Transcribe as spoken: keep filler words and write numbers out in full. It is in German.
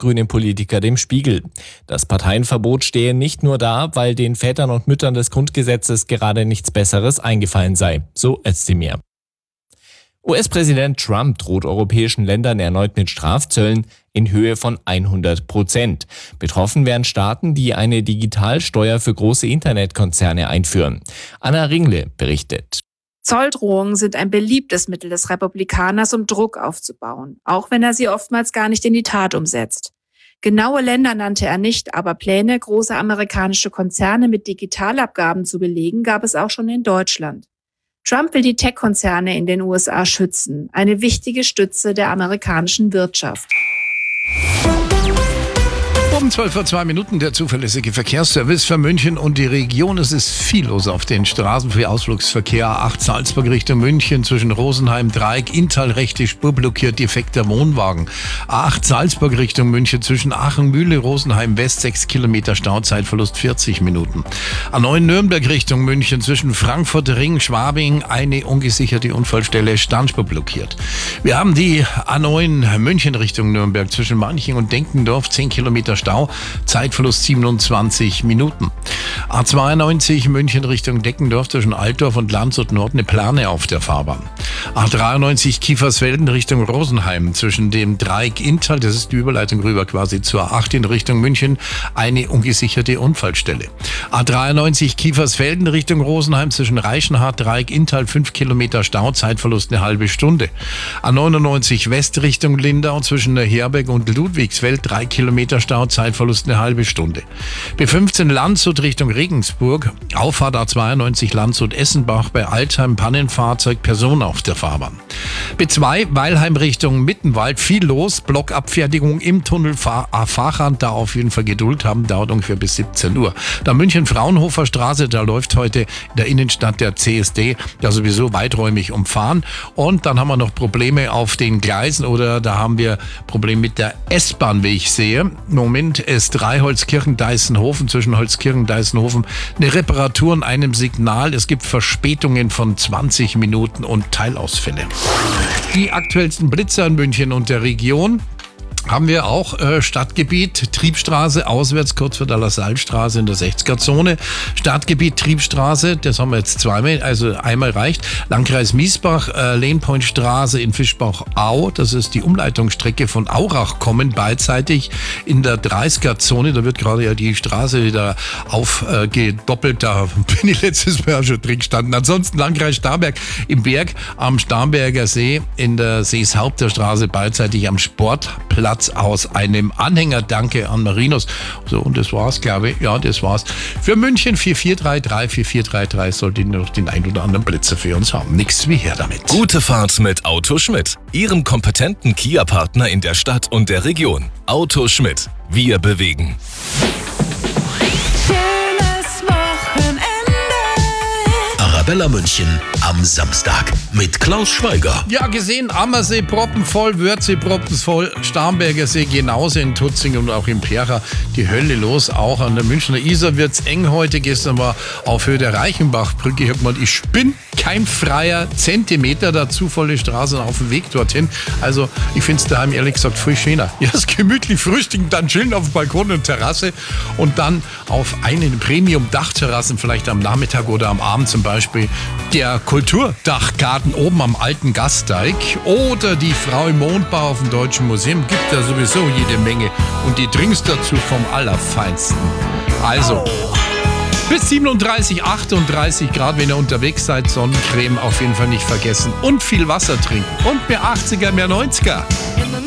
grüne Politiker dem Spiegel. Das Parteienverbot stehe nicht nur da, weil den Vätern und Müttern des Grundgesetzes gerade nichts Besseres eingefallen sei, so Özdemir. U S-Präsident Trump droht europäischen Ländern erneut mit Strafzöllen in Höhe von hundert Prozent. Betroffen wären Staaten, die eine Digitalsteuer für große Internetkonzerne einführen. Anna Ringle berichtet. Zolldrohungen sind ein beliebtes Mittel des Republikaners, um Druck aufzubauen, auch wenn er sie oftmals gar nicht in die Tat umsetzt. Genaue Länder nannte er nicht, aber Pläne, große amerikanische Konzerne mit Digitalabgaben zu belegen, gab es auch schon in Deutschland. Trump will die Tech-Konzerne in den U S A schützen, eine wichtige Stütze der amerikanischen Wirtschaft. Um zwölf Uhr zwei Minuten der zuverlässige Verkehrsservice für München und die Region. Es ist viel los auf den Straßen für Ausflugsverkehr. A acht Salzburg Richtung München zwischen Rosenheim, Dreieck, Inntal rechte Spur blockiert, defekter Wohnwagen. A acht Salzburg Richtung München zwischen Aachen, Mühle, Rosenheim West, sechs Kilometer Stau, Zeitverlust vierzig Minuten. A neun Nürnberg Richtung München zwischen Frankfurt, Ring, Schwabing, eine ungesicherte Unfallstelle, Standspur blockiert. Wir haben die A neun München Richtung Nürnberg zwischen Manching und Denkendorf, zehn Kilometer Stau. Zeitverlust siebenundzwanzig Minuten. A zweiundneunzig München Richtung Deckendorf zwischen Altdorf und Landshut Nord eine Plane auf der Fahrbahn. A dreiundneunzig Kiefersfelden Richtung Rosenheim zwischen dem Dreieck Inntal, das ist die Überleitung rüber quasi zur A acht in Richtung München, eine ungesicherte Unfallstelle. A dreiundneunzig Kiefersfelden Richtung Rosenheim zwischen Reichenhart, Dreieck Inntal, fünf Kilometer Stau, Zeitverlust eine halbe Stunde. A neunundneunzig West Richtung Lindau zwischen der Herberg und Ludwigsfeld, drei Kilometer Stau, Zeitverlust eine halbe Stunde. B fünfzehn Landshut Richtung Regensburg, Auffahrt A zweiundneunzig Landshut-Essenbach bei Altheim, Pannenfahrzeug, Person auf der Fahrbahn. B zwei Weilheim Richtung Mittenwald, viel los, Blockabfertigung im Tunnel, Fahr- Fahrrad, da auf jeden Fall Geduld haben, dauert ungefähr bis siebzehn Uhr. Da München-Fraunhofer Straße, da läuft heute in der Innenstadt der C S D, da sowieso weiträumig umfahren. Und dann haben wir noch Probleme auf den Gleisen oder da haben wir Probleme mit der S-Bahn, wie ich sehe. Moment S drei Holzkirchen-Deißenhofen, zwischen Holzkirchen-Deißenhofen eine Reparatur in einem Signal. Es gibt Verspätungen von zwanzig Minuten und Teilausfälle. Die aktuellsten Blitzer in München und der Region haben wir auch äh, Stadtgebiet, Triebstraße, auswärts kurz vor der LaSalle-Straße in der sechziger-Zone. Stadtgebiet, Triebstraße, das haben wir jetzt zweimal, also einmal reicht. Landkreis Miesbach, äh, Lanepoint-Straße in Fischbach-Au, das ist die Umleitungsstrecke von Aurach kommen, beidseitig in der dreißiger-Zone. Da wird gerade ja die Straße wieder aufgedoppelt, äh, da bin ich letztes Mal schon drin gestanden. Ansonsten Landkreis Starnberg im Berg am Starnberger See in der Seeshaupter Straße, beidseitig am Sportplatz aus einem Anhänger. Danke an Marinus. So, und das war's, glaube ich. Ja, das war's. Für München vier vier drei drei, vier vier drei drei sollte noch den ein oder anderen Blitzer für uns haben. Nichts wie her damit. Gute Fahrt mit Auto Schmidt, Ihrem kompetenten Kia-Partner in der Stadt und der Region. Auto Schmidt. Wir bewegen. Arabella München am Samstag mit Klaus Schweiger. Ja, gesehen, Ammersee proppenvoll, Wörthsee proppenvoll, Starnberger See genauso in Tutzing und auch in Plärrer. Die Hölle los, auch an der Münchner Isar wird's eng heute. Gestern war auf Höhe der Reichenbachbrücke, ich hab mal, ich bin kein freier Zentimeter, dazu volle Straßen auf dem Weg dorthin. Also ich find's daheim ehrlich gesagt viel schöner. Erst gemütlich frühstücken, dann chillen auf dem Balkon und Terrasse und dann auf einen Premium-Dachterrassen, vielleicht am Nachmittag oder am Abend zum Beispiel der Kulturdachgarten oben am alten Gasteig oder die Frau im Mondbau auf dem Deutschen Museum. Gibt da sowieso jede Menge und die Drinks dazu vom Allerfeinsten. Also bis siebenunddreißig, achtunddreißig Grad, wenn ihr unterwegs seid, Sonnencreme auf jeden Fall nicht vergessen und viel Wasser trinken und mehr achtziger, mehr neunziger.